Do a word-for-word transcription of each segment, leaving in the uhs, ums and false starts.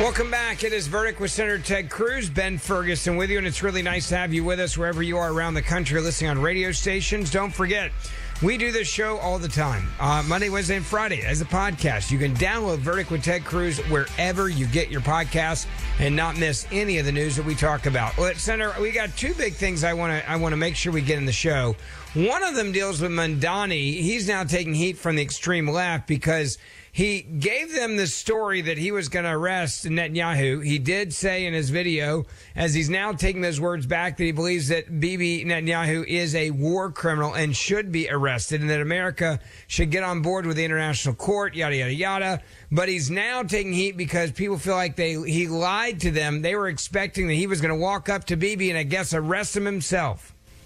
Welcome back. It is Verdict with Senator Ted Cruz, Ben Ferguson with you, and it's really nice to have you with us wherever you are around the country listening on radio stations. Don't forget, we do this show all the time, uh, Monday, Wednesday, and Friday as a podcast. You can download Verdict with Ted Cruz wherever you get your podcasts and not miss any of the news that we talk about. Well, Senator, we got two big things I want to I want to make sure we get in the show. One of them deals with Mamdani. He's now taking heat from the extreme left because he gave them the story that he was going to arrest Netanyahu. He did say in his video, as he's now taking those words back, that he believes that Bibi Netanyahu is a war criminal and should be arrested, and that America should get on board with the international court, yada, yada, yada. But he's now taking heat because people feel like they he lied to them. They were expecting that he was going to walk up to Bibi and, I guess, arrest him himself.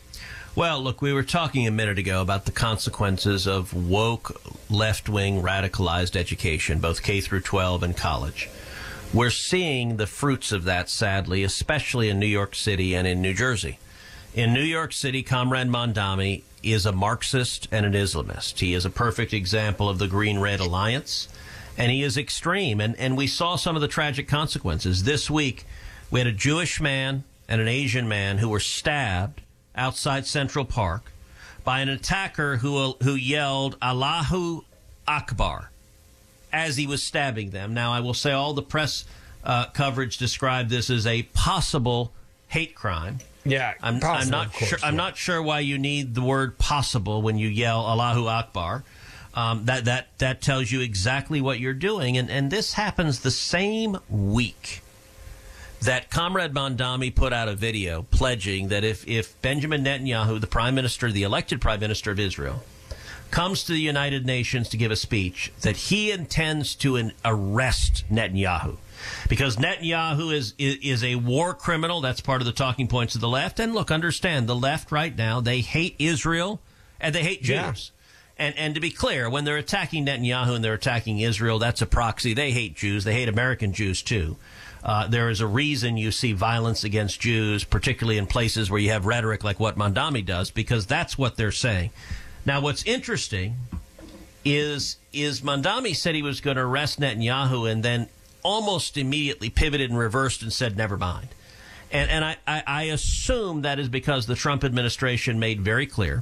Well, look, we were talking a minute ago about the consequences of woke, left-wing, radicalized education, both K through twelve and college. We're seeing the fruits of that, sadly, especially in New York City and in New Jersey. In New York City, Comrade Mamdani is a Marxist and an Islamist. He is a perfect example of the Green-Red Alliance, and he is extreme. And, and we saw some of the tragic consequences. This week, we had a Jewish man and an Asian man who were stabbed outside Central Park by an attacker who who yelled Allahu Akbar as he was stabbing them. Now, I will say all the press uh, coverage described this as a possible hate crime. Yeah, I'm, possible, I'm not course, sure. yeah. I'm not sure why you need the word possible when you yell Allahu Akbar. Um, that that that tells you exactly what you're doing, and and this happens the same week that Comrade Mamdani put out a video pledging that if, if Benjamin Netanyahu, the prime minister, the elected prime minister of Israel, comes to the United Nations to give a speech, that he intends to an, arrest Netanyahu. Because Netanyahu is, is is a war criminal. That's part of the talking points of the left. And look, understand, the left right now, they hate Israel and they hate Jews. Yeah. And and to be clear, when they're attacking Netanyahu and they're attacking Israel, that's a proxy. They hate Jews. They hate American Jews, too. Uh, there is a reason you see violence against Jews, particularly in places where you have rhetoric like what Mamdani does, because that's what they're saying. Now, what's interesting is is Mamdani said he was going to arrest Netanyahu and then almost immediately pivoted and reversed and said, never mind. And, and I, I, I assume that is because the Trump administration made very clear,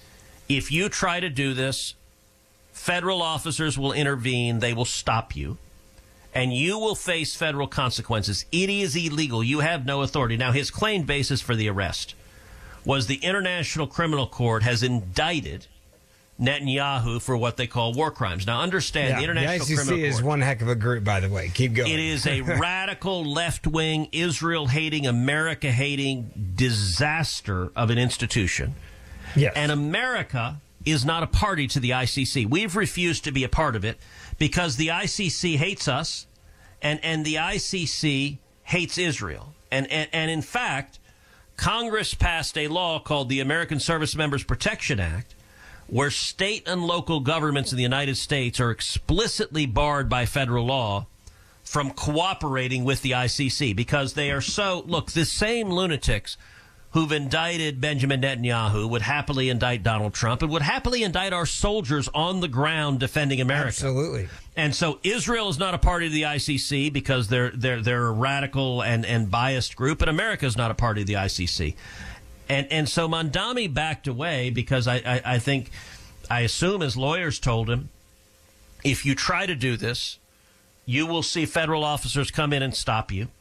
if you try to do this, federal officers will intervene, they will stop you, and you will face federal consequences. It is illegal. You have no authority. Now, his claimed basis for the arrest was the International Criminal Court has indicted Netanyahu for what they call war crimes. Now, understand, Yeah, the International the I C C Criminal Court is one heck of a group, by the way. Keep going. It is a radical, left-wing, Israel-hating, America-hating disaster of an institution. Yes. And America is not a party to the I C C. We've refused to be a part of it because the I C C hates us, and, and the I C C hates Israel. And, and, and in fact, Congress passed a law called the American Service Members Protection Act, where state and local governments in the United States are explicitly barred by federal law from cooperating with the I C C because they are so, look, the same lunatics who've indicted Benjamin Netanyahu would happily indict Donald Trump and would happily indict our soldiers on the ground defending America. Absolutely. And so Israel is not a party to the I C C because they're they're they're a radical and, and biased group, and America is not a party to the I C C. And and so Mamdani backed away because I, I, I think, I assume his lawyers told him, if you try to do this, you will see federal officers come in and stop you.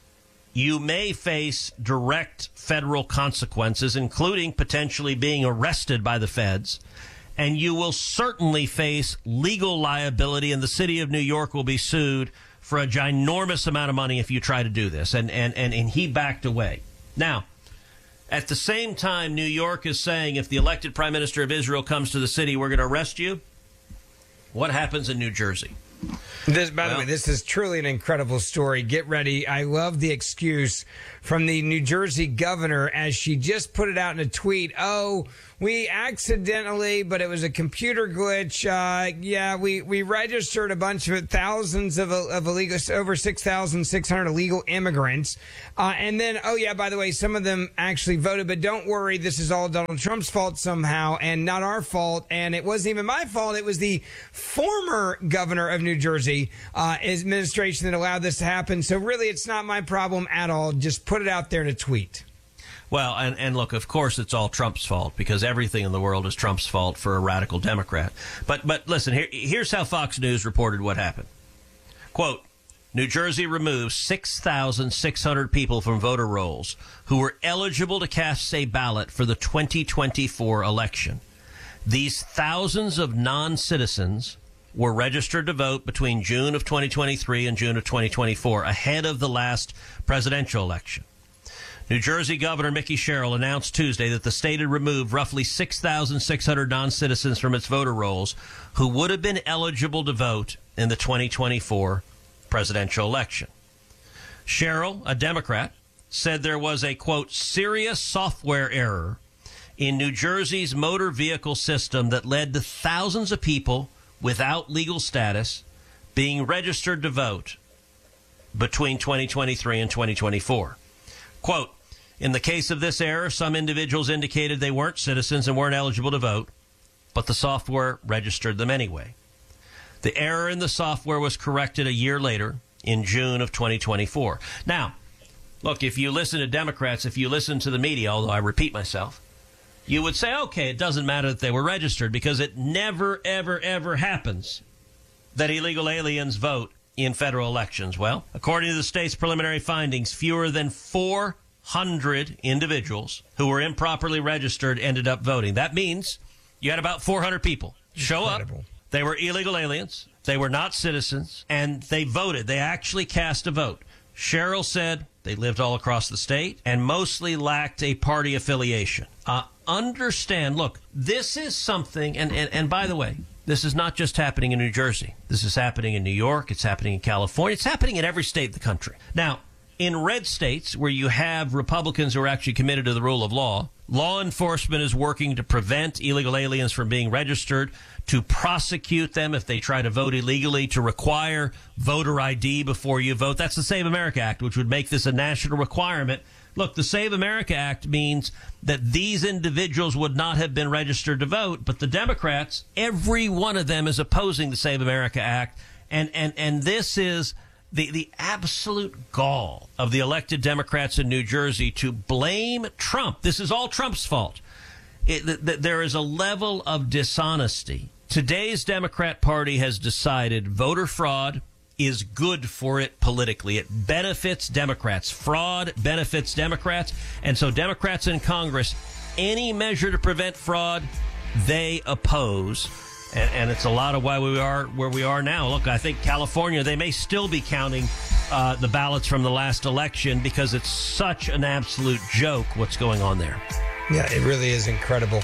You may face direct federal consequences, including potentially being arrested by the feds. And you will certainly face legal liability, and the city of New York will be sued for a ginormous amount of money if you try to do this. And, and, and, and he backed away. Now, at the same time, New York is saying if the elected prime minister of Israel comes to the city, we're going to arrest you. What happens in New Jersey? This, by well, the way, this is truly an incredible story. Get ready. I love the excuse from the New Jersey governor as she just put it out in a tweet. Oh, we accidentally, but it was a computer glitch. Uh, yeah, we, we registered a bunch of thousands of, of illegal, over six thousand six hundred illegal immigrants. Uh, and then, oh yeah, by the way, some of them actually voted, but don't worry, this is all Donald Trump's fault somehow and not our fault. And it wasn't even my fault. It was the former governor of New Jersey, uh, administration that allowed this to happen. So really, it's not my problem at all. Just put it out there to tweet. Well, and, and look, of course, it's all Trump's fault because everything in the world is Trump's fault for a radical Democrat. But but listen, here, here's how Fox News reported what happened. Quote, New Jersey removes six thousand six hundred people from voter rolls who were eligible to cast a ballot for the twenty twenty-four election. These thousands of non-citizens were registered to vote between June of twenty twenty-three and June of twenty twenty-four, ahead of the last presidential election. New Jersey Governor Mickey Sherrill announced Tuesday that the state had removed roughly six thousand six hundred non-citizens from its voter rolls who would have been eligible to vote in the twenty twenty-four presidential election. Sherrill, a Democrat, said there was a, quote, serious software error in New Jersey's motor vehicle system that led to thousands of people without legal status being registered to vote between twenty twenty-three and twenty twenty-four. Quote, in the case of this error, some individuals indicated they weren't citizens and weren't eligible to vote, but the software registered them anyway. The error in the software was corrected a year later in June of twenty twenty-four. Now, look, if you listen to Democrats, if you listen to the media, although I repeat myself, you would say, okay, it doesn't matter that they were registered because it never, ever, ever happens that illegal aliens vote in federal elections. Well, according to the state's preliminary findings, fewer than four hundred individuals who were improperly registered ended up voting. That means you had about four hundred people show Incredible. up. They were illegal aliens. They were not citizens, and they voted. They actually cast a vote. Sherrill said they lived all across the state and mostly lacked a party affiliation. Uh, understand, look, this is something, and, and, and by the way, this is not just happening in New Jersey. This is happening in New York. It's happening in California. It's happening in every state in the country. Now, in red states where you have Republicans who are actually committed to the rule of law, law enforcement is working to prevent illegal aliens from being registered, to prosecute them if they try to vote illegally, to require voter I D before you vote. That's the Save America Act, which would make this a national requirement. Look, the Save America Act means that these individuals would not have been registered to vote, but the Democrats, every one of them is opposing the Save America Act, and, and, and this is the, the absolute gall of the elected Democrats in New Jersey to blame Trump. This is all Trump's fault. It, th- th- there is a level of dishonesty. Today's Democrat Party has decided voter fraud is good for it politically. It benefits Democrats. Fraud benefits Democrats. And so Democrats in Congress, any measure to prevent fraud, they oppose. And, and it's a lot of why we are where we are now. Look, I think California, they may still be counting uh, the ballots from the last election because it's such an absolute joke what's going on there. Yeah, it really is incredible.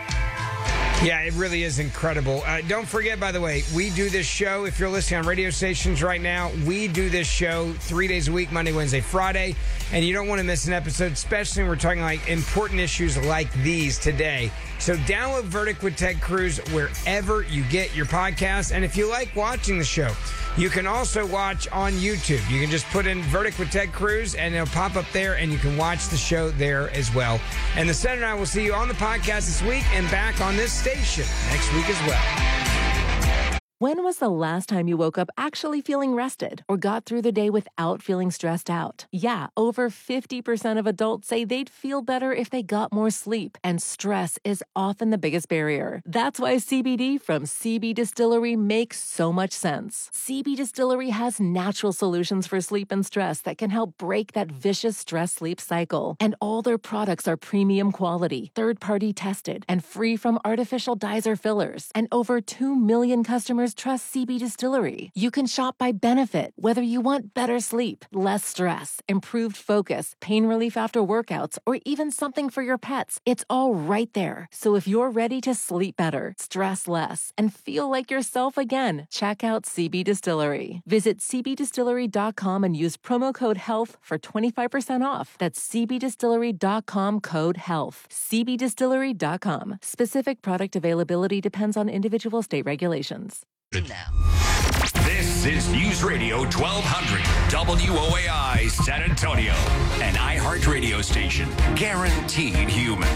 Yeah, it really is incredible. Uh, don't forget, by the way, we do this show. If you're listening on radio stations right now, we do this show three days a week, Monday, Wednesday, Friday. And you don't want to miss an episode, especially when we're talking like important issues like these today. So download Verdict with Ted Cruz wherever you get your podcasts. And if you like watching the show, you can also watch on YouTube. You can just put in Verdict with Ted Cruz, and it'll pop up there, and you can watch the show there as well. And the Senator and I will see you on the podcast this week and back on this station next week as well. When was the last time you woke up actually feeling rested or got through the day without feeling stressed out? Yeah, over fifty percent of adults say they'd feel better if they got more sleep, and stress is often the biggest barrier. That's why C B D from C B Distillery makes so much sense. C B Distillery has natural solutions for sleep and stress that can help break that vicious stress-sleep cycle. And all their products are premium quality, third-party tested, and free from artificial dyes or fillers. And over two million customers customers trust C B Distillery. You can shop by benefit, whether you want better sleep, less stress, improved focus, pain relief after workouts, or even something for your pets. It's all right there. So if you're ready to sleep better, stress less, and feel like yourself again, check out C B Distillery. Visit c b distillery dot com and use promo code HEALTH for twenty-five percent off. That's c b distillery dot com code HEALTH. c b distillery dot com. Specific product availability depends on individual state regulations. Now. This is News Radio twelve hundred W O A I San Antonio, an iHeart radio station, guaranteed human.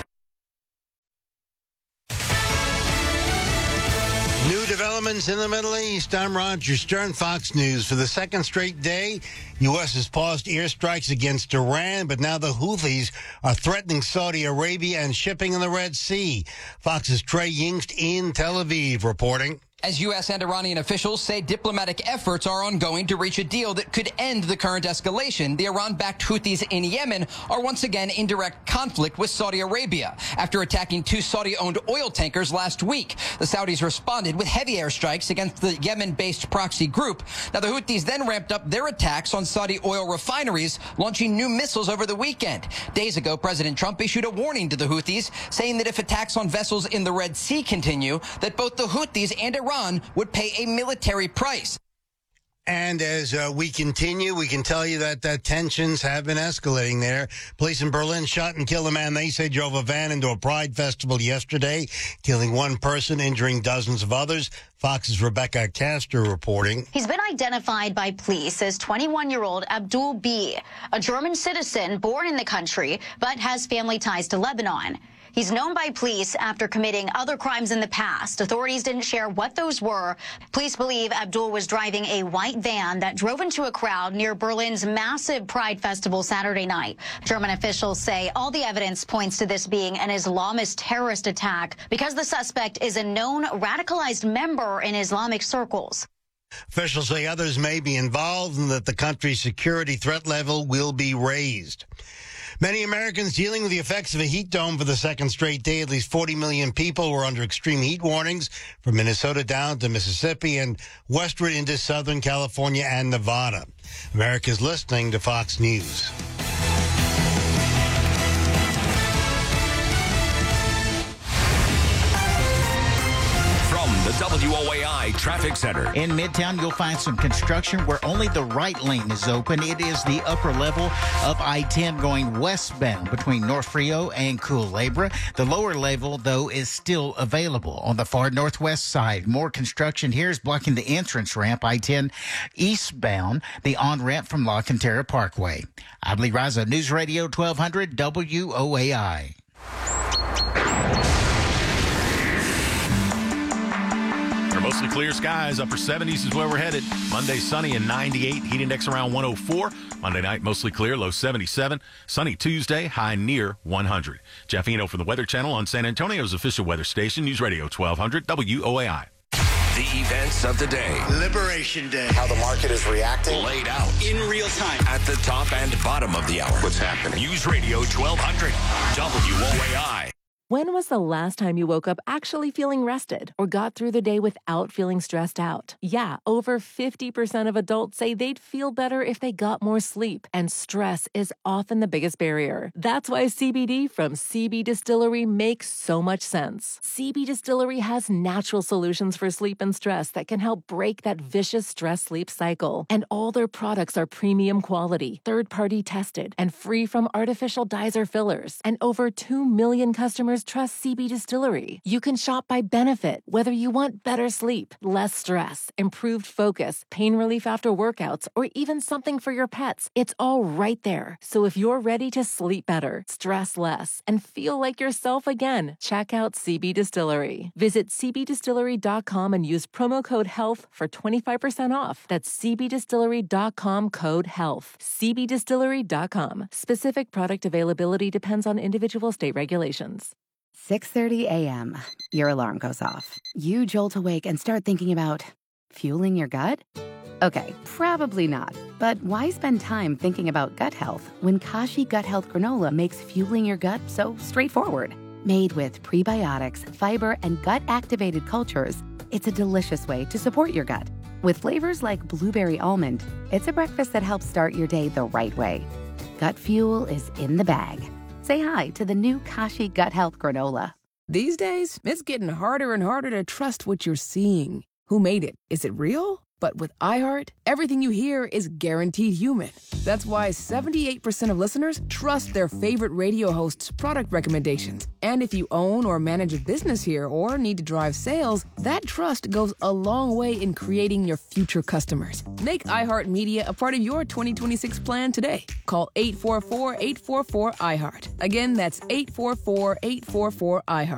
New developments in the Middle East. I'm Roger Stern, Fox News. For the second straight day, U S has paused airstrikes against Iran, but now the Houthis are threatening Saudi Arabia and shipping in the Red Sea. Fox's Trey Yingst in Tel Aviv reporting. As U S and Iranian officials say diplomatic efforts are ongoing to reach a deal that could end the current escalation, the Iran-backed Houthis in Yemen are once again in direct conflict with Saudi Arabia. After attacking two Saudi-owned oil tankers last week, the Saudis responded with heavy airstrikes against the Yemen-based proxy group. Now, the Houthis then ramped up their attacks on Saudi oil refineries, launching new missiles over the weekend. Days ago, President Trump issued a warning to the Houthis, saying that if attacks on vessels in the Red Sea continue, that both the Houthis and Iran would pay a military price. And as uh, we continue, we can tell you that uh, tensions have been escalating there. Police in Berlin shot and killed a man they say drove a van into a pride festival yesterday, killing one person, injuring dozens of others. Fox's Rebecca Castor reporting. He's been identified by police as twenty-one-year-old Abdul B, a German citizen born in the country, but has family ties to Lebanon. He's known by police after committing other crimes in the past. Authorities didn't share what those were. Police believe Abdul was driving a white van that drove into a crowd near Berlin's massive Pride Festival Saturday night. German officials say all the evidence points to this being an Islamist terrorist attack because the suspect is a known radicalized member in Islamic circles. Officials say others may be involved and that the country's security threat level will be raised. Many Americans dealing with the effects of a heat dome for the second straight day. At least forty million people were under extreme heat warnings from Minnesota down to Mississippi and westward into Southern California and Nevada. America's listening to Fox News. The W O A I Traffic Center. In Midtown, you'll find some construction where only the right lane is open. It is the upper level of I ten going westbound between North Frio and Culebra. The lower level, though, is still available. On the far northwest side, more construction here is blocking the entrance ramp, I ten eastbound, the on-ramp from La Cantera Parkway. I'm Lee Raza, News Radio twelve hundred W O A I. Mostly clear skies, upper seventies is where we're headed. Monday, sunny and ninety-eight, heat index around one oh four. Monday night, mostly clear, low seventy-seven. Sunny Tuesday, high near one hundred. Jeff Eno from the Weather Channel on San Antonio's official weather station, News Radio twelve hundred W O A I. The events of the day. Liberation Day. How the market is reacting. Laid out. In real time. At the top and bottom of the hour. What's happening? News Radio twelve hundred W O A I. When was the last time you woke up actually feeling rested or got through the day without feeling stressed out? Yeah, over fifty percent of adults say they'd feel better if they got more sleep, and stress is often the biggest barrier. That's why C B D from C B Distillery makes so much sense. C B Distillery has natural solutions for sleep and stress that can help break that vicious stress-sleep cycle. And all their products are premium quality, third-party tested, and free from artificial dyes or fillers. And over two million customers trust C B Distillery. You can shop by benefit, whether you want better sleep, less stress, improved focus, pain relief after workouts, or even something for your pets. It's all right there. So if you're ready to sleep better, stress less, and feel like yourself again, check out C B Distillery. Visit c b distillery dot com and use promo code HEALTH for twenty-five percent off. That's c b distillery dot com code HEALTH. c b distillery dot com. Specific product availability depends on individual state regulations. six thirty a.m. Your alarm goes off. You jolt awake and start thinking about fueling your gut? Okay, probably not. But why spend time thinking about gut health when Kashi Gut Health Granola makes fueling your gut so straightforward? Made with prebiotics, fiber, and gut-activated cultures, it's a delicious way to support your gut. With flavors like blueberry almond, it's a breakfast that helps start your day the right way. Gut Fuel is in the bag. Say hi to the new Kashi Gut Health Granola. These days, it's getting harder and harder to trust what you're seeing. Who made it? Is it real? But with iHeart, everything you hear is guaranteed human. That's why seventy-eight percent of listeners trust their favorite radio hosts' product recommendations. And if you own or manage a business here or need to drive sales, that trust goes a long way in creating your future customers. Make iHeartMedia a part of your twenty twenty-six plan today. Call eight four four, eight four four, iHeart. Again, that's eight four four, eight four four, iHeart.